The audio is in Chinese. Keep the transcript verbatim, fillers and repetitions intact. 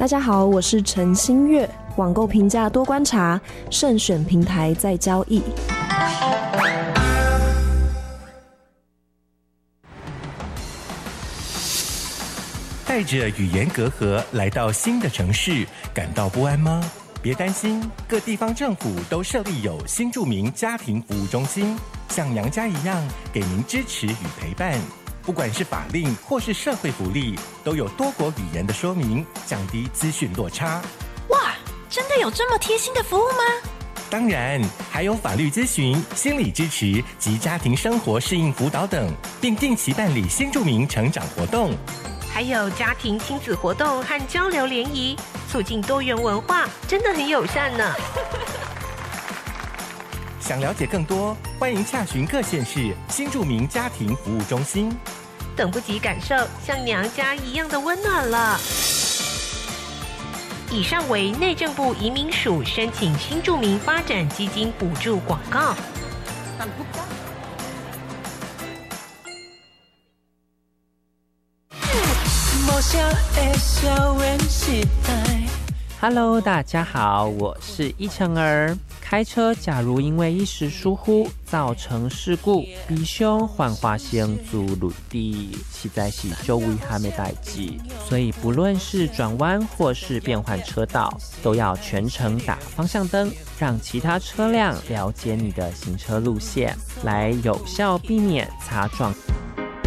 大家好，我是陈新月。网购评价多观察，慎选平台再交易。 带着语言隔阂来到新的城市，感到不安吗？别担心，各地方政府都设立有新住民家庭服务中心，像娘家一样给您支持与陪伴。不管是法令或是社会福利，都有多国语言的说明，降低资讯落差。 哇，真的有这么贴心的服务吗？ 当然，还有法律咨询、心理支持及家庭生活适应辅导等，并定期办理新住民成长活动。 还有家庭亲子活动和交流联谊，促进多元文化，真的很友善呢。 想了解更多，欢迎洽询各县市新住民家庭服务中心。 等不及感受像娘家一样的温暖了。以上为内政部移民署申请新住民发展基金补助广告。 Hello， 大家好，我是依晨儿。开车假如因为一时疏忽造成事故，必须换发生租轮地，实在是最危险的代志。所以不论是转弯或是变换车道，都要全程打方向灯，让其他车辆了解你的行车路线，来有效避免擦撞。